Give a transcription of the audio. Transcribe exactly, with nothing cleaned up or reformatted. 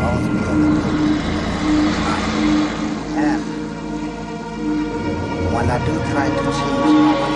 calls me on the phone. And when I do try to change my